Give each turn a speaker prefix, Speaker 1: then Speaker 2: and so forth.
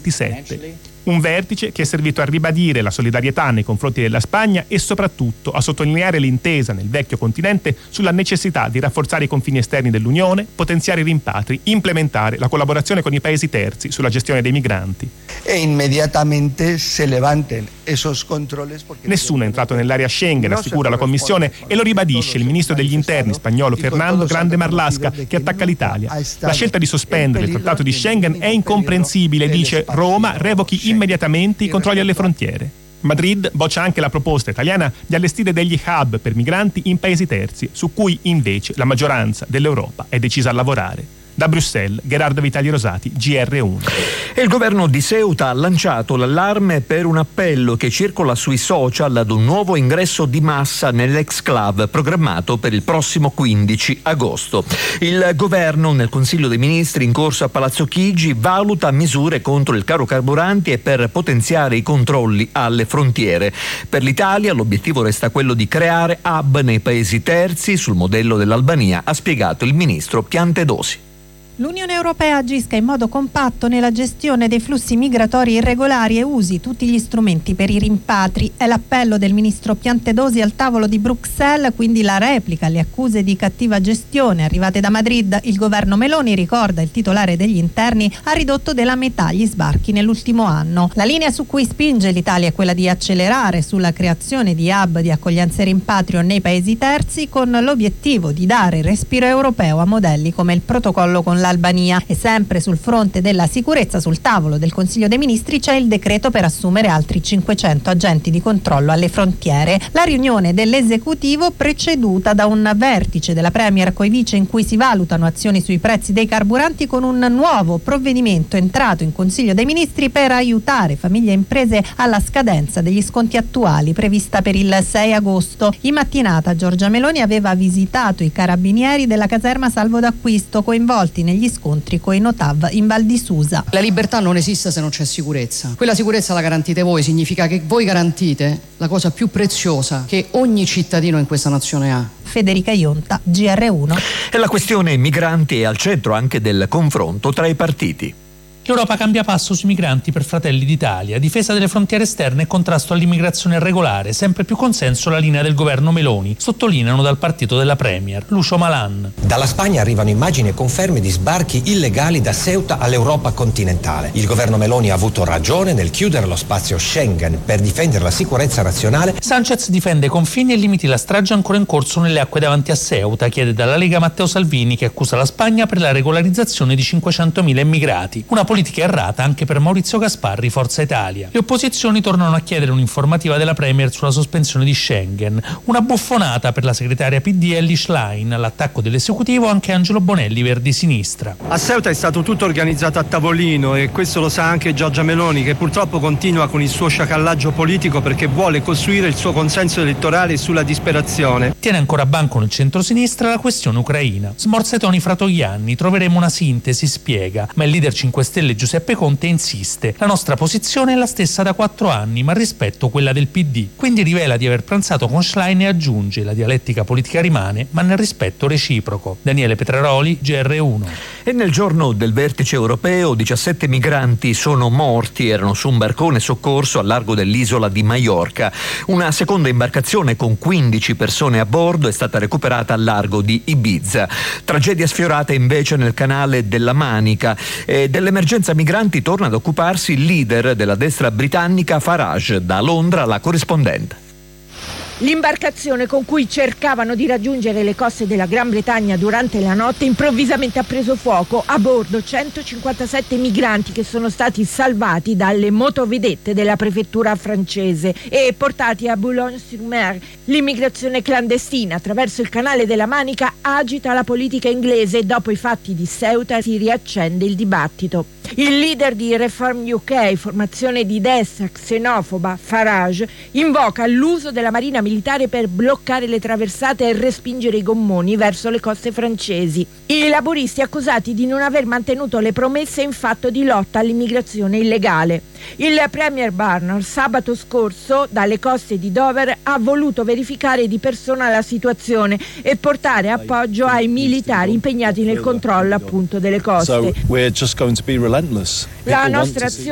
Speaker 1: Un vertice che è servito a ribadire la solidarietà nei confronti della Spagna e soprattutto a sottolineare l'intesa nel vecchio continente sulla necessità di rafforzare i confini esterni dell'Unione, potenziare i rimpatri, implementare la collaborazione con i paesi terzi sulla gestione dei migranti.
Speaker 2: E immediatamente se levanten esos controles.
Speaker 1: Nessuno è entrato nell'area Schengen, assicura la Commissione, e lo ribadisce il ministro degli interni spagnolo Fernando Grande Marlaska, che attacca l'Italia. La scelta di sospendere il trattato di Schengen è incomprensibile, dice. Roma revochi immediatamente i controlli alle frontiere. Madrid boccia anche la proposta italiana di allestire degli hub per migranti in paesi terzi, su cui invece la maggioranza dell'Europa è decisa a lavorare. Da Bruxelles, Gerardo Vitali Rosati, GR1.
Speaker 3: E il governo di Ceuta ha lanciato l'allarme per un appello che circola sui social ad un nuovo ingresso di massa nell'exclave programmato per il prossimo 15 agosto. Il governo, nel Consiglio dei Ministri in corso a Palazzo Chigi, valuta misure contro il caro carburanti e per potenziare i controlli alle frontiere. Per l'Italia l'obiettivo resta quello di creare hub nei paesi terzi sul modello dell'Albania, ha spiegato il ministro Piantedosi.
Speaker 4: L'Unione Europea agisca in modo compatto nella gestione dei flussi migratori irregolari e usi tutti gli strumenti per i rimpatri. È l'appello del ministro Piantedosi al tavolo di Bruxelles, quindi la replica alle accuse di cattiva gestione arrivate da Madrid. Il governo Meloni, ricorda il titolare degli interni, ha ridotto della metà gli sbarchi nell'ultimo anno. La linea su cui spinge l'Italia è quella di accelerare sulla creazione di hub di accoglienza e rimpatrio nei paesi terzi, con l'obiettivo di dare respiro europeo a modelli come il protocollo con l'Albania. E sempre sul fronte della sicurezza, sul tavolo del Consiglio dei Ministri c'è il decreto per assumere altri 500 agenti di controllo alle frontiere. La riunione dell'esecutivo preceduta da un vertice della Premier coi vice in cui si valutano azioni sui prezzi dei carburanti, con un nuovo provvedimento entrato in Consiglio dei Ministri per aiutare famiglie e imprese alla scadenza degli sconti attuali prevista per il 6 agosto. In mattinata Giorgia Meloni aveva visitato i carabinieri della caserma Salvo d'Acquisto, coinvolti negli scontri coi Notav in Val di Susa.
Speaker 5: La libertà non esiste se non c'è sicurezza. Quella sicurezza la garantite voi, significa che voi garantite la cosa più preziosa che ogni cittadino in questa nazione ha.
Speaker 4: Federica Ionta, GR1.
Speaker 3: E la questione migranti è al centro anche del confronto tra i partiti.
Speaker 6: L'Europa cambia passo sui migranti per Fratelli d'Italia, difesa delle frontiere esterne e contrasto all'immigrazione irregolare, sempre più consenso la linea del governo Meloni, sottolineano dal partito della Premier, Lucio Malan.
Speaker 7: Dalla Spagna arrivano immagini e conferme di sbarchi illegali da Ceuta all'Europa continentale. Il governo Meloni ha avuto ragione nel chiudere lo spazio Schengen per difendere la sicurezza nazionale.
Speaker 6: Sanchez difende i confini e limiti la strage ancora in corso nelle acque davanti a Ceuta, chiede dalla Lega Matteo Salvini, che accusa la Spagna per la regolarizzazione di 500.000 immigrati. Una politica errata anche per Maurizio Gasparri, Forza Italia. Le opposizioni tornano a chiedere un'informativa della Premier sulla sospensione di Schengen. Una buffonata per la segretaria PD Elly Schlein. All'attacco dell'esecutivo anche Angelo Bonelli, Verdi Sinistra.
Speaker 8: A Ceuta è stato tutto organizzato a tavolino e questo lo sa anche Giorgia Meloni, che purtroppo continua con il suo sciacallaggio politico perché vuole costruire il suo consenso elettorale sulla disperazione.
Speaker 6: Tiene ancora banco nel centro-sinistra la questione ucraina. Smorza i toni fra Togliani, troveremo una sintesi, spiega, ma il leader 5 Stelle Giuseppe Conte insiste. La nostra posizione è la stessa da 4 anni, ma rispetto quella del PD. Quindi rivela di aver pranzato con Schlein e aggiunge: la dialettica politica rimane, ma nel rispetto reciproco. Daniele Petraroli, GR1.
Speaker 3: E nel giorno del vertice europeo 17 migranti sono morti, erano su un barcone soccorso al largo dell'isola di Maiorca. Una seconda imbarcazione con 15 persone a bordo è stata recuperata al largo di Ibiza. Tragedia sfiorata invece nel canale della Manica. Dell'emergenza migranti torna ad occuparsi il leader della destra britannica Farage. Da Londra la corrispondente.
Speaker 9: L'imbarcazione con cui cercavano di raggiungere le coste della Gran Bretagna durante la notte improvvisamente ha preso fuoco. A bordo 157 migranti che sono stati salvati dalle motovedette della prefettura francese e portati a Boulogne-sur-Mer. L'immigrazione clandestina attraverso il canale della Manica agita la politica inglese e dopo i fatti di Ceuta si riaccende il dibattito. Il leader di Reform UK, formazione di destra xenofoba, Farage, invoca l'uso della marina militare per bloccare le traversate e respingere i gommoni verso le coste francesi. I laburisti accusati di non aver mantenuto le promesse in fatto di lotta all'immigrazione illegale. Il premier Barnier sabato scorso dalle coste di Dover ha voluto verificare di persona la situazione e portare appoggio ai militari impegnati nel controllo appunto delle coste. La nostra azione